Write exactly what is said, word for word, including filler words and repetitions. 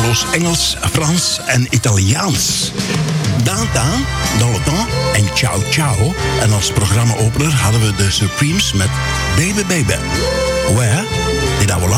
klakkeloos Engels, Frans en Italiaans. Downtown, Dans le Temps en Ciao Ciao. En als programma-opener hadden we de Supremes met Baby Baby. Where did our